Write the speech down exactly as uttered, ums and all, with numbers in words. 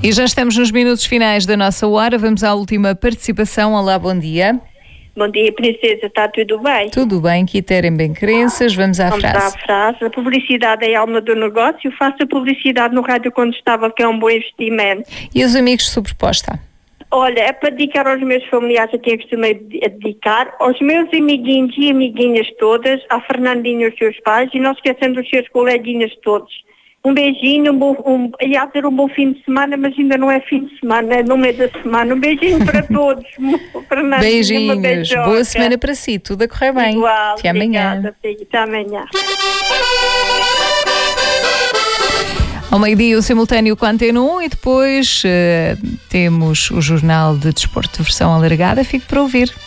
E já estamos nos minutos finais da nossa hora. Vamos à última participação. Olá, bom dia. Bom dia, princesa. Está tudo bem? Tudo bem, que terem bem crenças. Vamos à Vamos frase. à frase. A publicidade é a alma do negócio. Faça publicidade no rádio quando estava, que é um bom investimento. E os amigos de sobreposta? Olha, é para dedicar aos meus familiares, a quem eu costumei dedicar, aos meus amiguinhos e amiguinhas todas, à Fernandinha e os seus pais, e não esquecendo os seus coleguinhas todos. Um beijinho, um bom, um, ia ter um bom fim de semana, mas ainda não é fim de semana, é no meio da semana. Um beijinho para todos. Beijinhos, boa semana para si, tudo a correr bem. Igual, até amanhã. Obrigada, até amanhã. Ao meio-dia o simultâneo com a Antena um e depois uh, temos o Jornal de Desporto, versão alargada. Fique para ouvir.